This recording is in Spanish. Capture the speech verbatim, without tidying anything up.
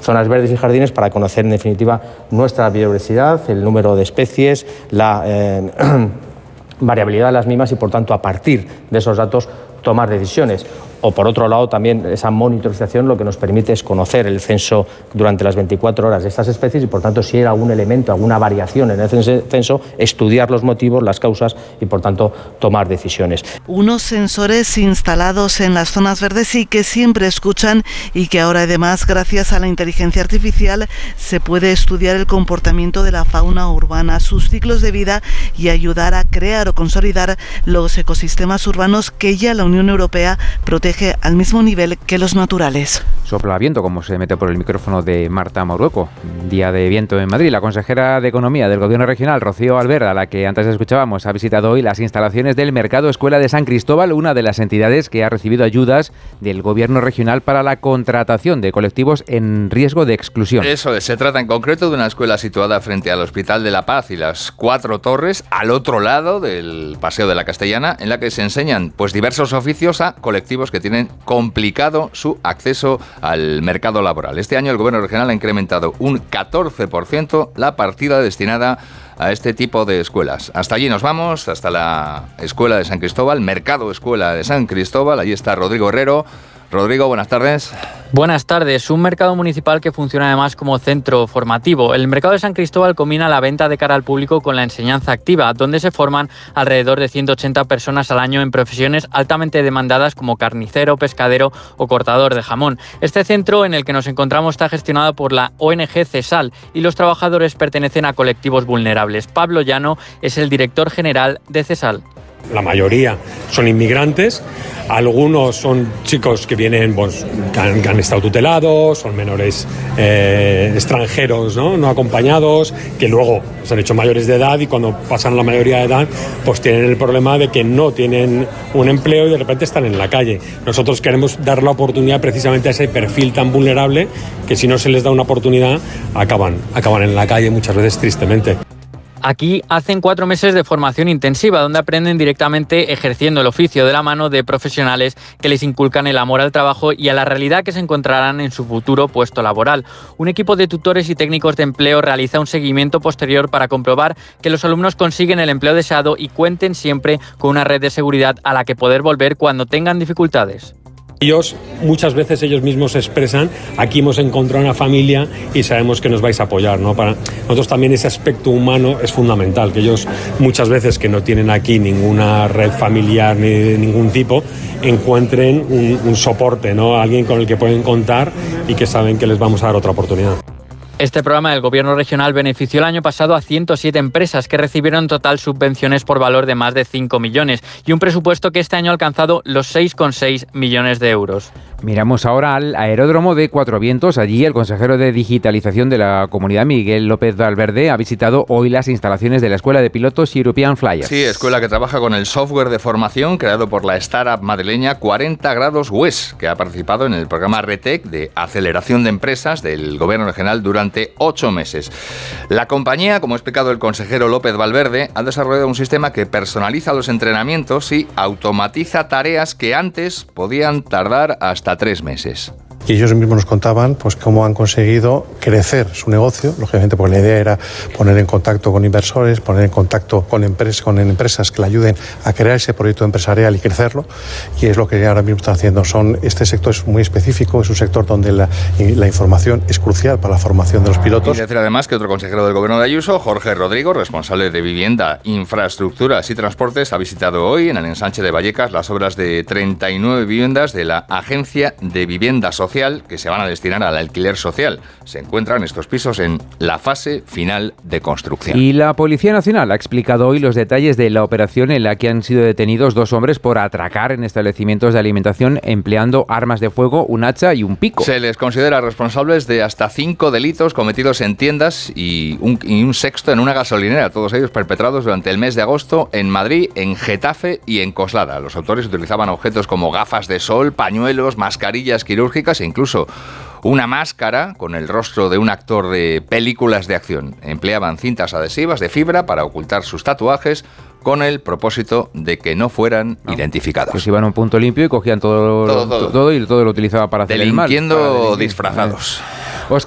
zonas verdes y jardines para conocer en definitiva nuestra biodiversidad, el número de especies, la eh, variabilidad de las mismas y por tanto a partir de esos datos tomar decisiones. O por otro lado también esa monitorización lo que nos permite es conocer el censo durante las veinticuatro horas de estas especies y por tanto si hay algún elemento, alguna variación en ese censo, estudiar los motivos, las causas y por tanto tomar decisiones. Unos sensores instalados en las zonas verdes y que siempre escuchan y que ahora además gracias a la inteligencia artificial se puede estudiar el comportamiento de la fauna urbana, sus ciclos de vida y ayudar a crear o consolidar los ecosistemas urbanos que ya la Unión Europea protege al mismo nivel que los naturales. Sopla viento, como se mete por el micrófono de Marta Maurueco. Día de viento en Madrid. La consejera de Economía del Gobierno Regional, Rocío Albert, a la que antes escuchábamos, ha visitado hoy las instalaciones del Mercado Escuela de San Cristóbal, una de las entidades que ha recibido ayudas del Gobierno Regional para la contratación de colectivos en riesgo de exclusión. Eso es, se trata en concreto de una escuela situada frente al Hospital de la Paz y las Cuatro Torres, al otro lado del Paseo de la Castellana, en la que se enseñan pues diversos oficios a colectivos que tienen complicado su acceso al mercado laboral. Este año el Gobierno Regional ha incrementado un catorce por ciento la partida destinada a este tipo de escuelas. Hasta allí nos vamos, hasta la Escuela de San Cristóbal, Mercado Escuela de San Cristóbal. Allí está Rodrigo Herrero. Rodrigo, buenas tardes. Buenas tardes. Un mercado municipal que funciona además como centro formativo. El mercado de San Cristóbal combina la venta de cara al público con la enseñanza activa, donde se forman alrededor de ciento ochenta personas al año en profesiones altamente demandadas como carnicero, pescadero o cortador de jamón. Este centro en el que nos encontramos está gestionado por la O N G CESAL y los trabajadores pertenecen a colectivos vulnerables. Pablo Llano es el director general de CESAL. La mayoría son inmigrantes, algunos son chicos que vienen, pues, que, han, que han estado tutelados, son menores eh, extranjeros, ¿no? no acompañados, que luego se han hecho mayores de edad y cuando pasan la mayoría de edad pues tienen el problema de que no tienen un empleo y de repente están en la calle. Nosotros queremos dar la oportunidad precisamente a ese perfil tan vulnerable que si no se les da una oportunidad acaban, acaban en la calle muchas veces tristemente. Aquí hacen cuatro meses de formación intensiva, donde aprenden directamente ejerciendo el oficio de la mano de profesionales que les inculcan el amor al trabajo y a la realidad que se encontrarán en su futuro puesto laboral. Un equipo de tutores y técnicos de empleo realiza un seguimiento posterior para comprobar que los alumnos consiguen el empleo deseado y cuenten siempre con una red de seguridad a la que poder volver cuando tengan dificultades. Ellos, muchas veces ellos mismos expresan, aquí hemos encontrado una familia y sabemos que nos vais a apoyar, ¿no? Para nosotros también ese aspecto humano es fundamental, que ellos muchas veces que no tienen aquí ninguna red familiar ni de ningún tipo, encuentren un, un soporte, ¿no? Alguien con el que pueden contar y que saben que les vamos a dar otra oportunidad. Este programa del Gobierno regional benefició el año pasado a ciento siete empresas que recibieron en total subvenciones por valor de más de cinco millones y un presupuesto que este año ha alcanzado los seis coma seis millones de euros. Miramos ahora al aeródromo de Cuatro Vientos. Allí el consejero de Digitalización de la Comunidad, Miguel López Valverde, ha visitado hoy las instalaciones de la Escuela de Pilotos European Flyers. Sí, escuela que trabaja con el software de formación creado por la startup madrileña cuarenta grados W E S, que ha participado en el programa RETEC de aceleración de empresas del Gobierno regional durante ocho meses. La compañía, como ha explicado el consejero López Valverde, ha desarrollado un sistema que personaliza los entrenamientos y automatiza tareas que antes podían tardar hasta tres meses. Y ellos mismos nos contaban pues cómo han conseguido crecer su negocio, lógicamente porque la idea era poner en contacto con inversores, poner en contacto con, empresas, con empresas que le ayuden a crear ese proyecto empresarial y crecerlo, y es lo que ahora mismo están haciendo. Son, este sector es muy específico, es un sector donde la, la información es crucial para la formación de los pilotos. Y decir además que otro consejero del Gobierno de Ayuso, Jorge Rodrigo, responsable de Vivienda, Infraestructuras y Transportes, ha visitado hoy en el ensanche de Vallecas las obras de treinta y nueve viviendas de la Agencia de Vivienda Social que se van a destinar al alquiler social. Se encuentran estos pisos en la fase final de construcción. Y la Policía Nacional ha explicado hoy los detalles de la operación en la que han sido detenidos dos hombres por atracar en establecimientos de alimentación empleando armas de fuego, un hacha y un pico. Se les considera responsables de hasta cinco delitos cometidos en tiendas y un, y un sexto en una gasolinera, todos ellos perpetrados durante el mes de agosto en Madrid, en Getafe y en Coslada. Los autores utilizaban objetos como gafas de sol, pañuelos, mascarillas quirúrgicas e incluso una máscara con el rostro de un actor de películas de acción. Empleaban cintas adhesivas de fibra para ocultar sus tatuajes con el propósito de que no fueran no, identificados. Pues iban a un punto limpio y cogían todo, todo, todo. todo y todo lo utilizaban para hacer el mal. Delinquiendo disfrazados.